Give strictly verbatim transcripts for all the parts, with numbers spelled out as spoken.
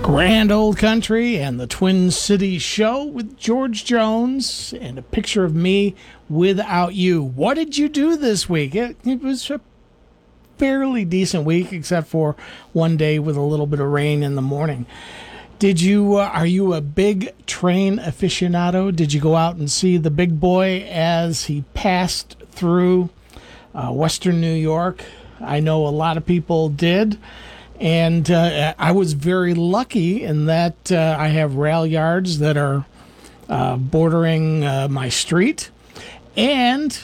Grand Old Country and the Twin Cities Show with George Jones and a picture of me without you. What did you do this week? It, it was a fairly decent week, except for one day with a little bit of rain in the morning. Did you? Uh, are you a big train aficionado? Did you go out and see the big boy as he passed through uh, Western New York? I know a lot of people did. And uh, I was very lucky in that uh, I have rail yards that are uh, bordering uh, my street. And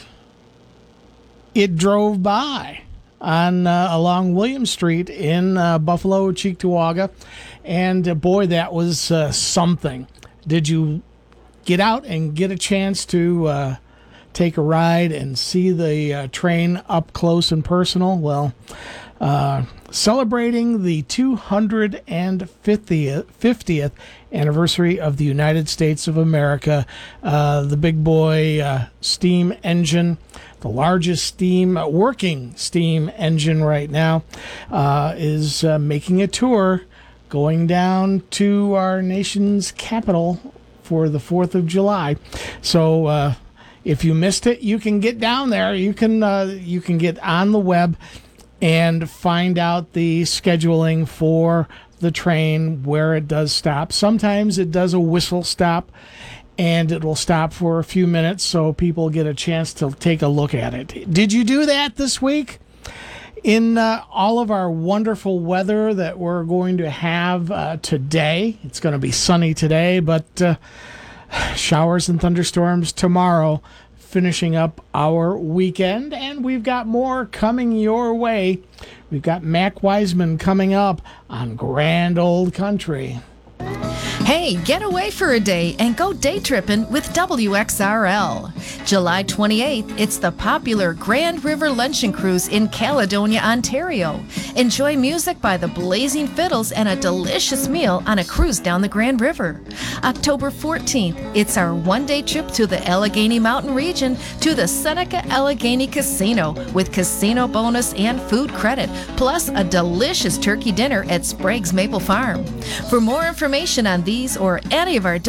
it drove by on uh, along William Street in uh, Buffalo, Cheektowaga. And uh, boy, that was uh, something. Did you get out and get a chance to uh, take a ride and see the uh, train up close and personal? Well, uh, celebrating the two hundred fiftieth anniversary of the United States of America, uh, the big boy uh, steam engine, the largest steam working steam engine right now, uh, is uh, making a tour going down to our nation's capital for the fourth of July. So uh, if you missed it, you can get down there. You can uh, you can get on the web and find out the scheduling for the train, where it does stop. Sometimes it does a whistle stop, and it will stop for a few minutes so people get a chance to take a look at it. Did you do that this week? In uh, all of our wonderful weather that we're going to have uh, today, it's going to be sunny today, but uh, showers and thunderstorms tomorrow, finishing up our weekend, and we've got more coming your way. We've got Mac Wiseman coming up on Grand Old Country. Hey, get away for a day and go day tripping with W X R L. July twenty-eighth, it's the popular Grand River Luncheon Cruise in Caledonia, Ontario. Enjoy music by the Blazing Fiddles and a delicious meal on a cruise down the Grand River. October fourteenth, it's our one-day trip to the Allegheny Mountain region to the Seneca Allegheny Casino with casino bonus and food credit, plus a delicious turkey dinner at Sprague's Maple Farm. For more information on these or any of our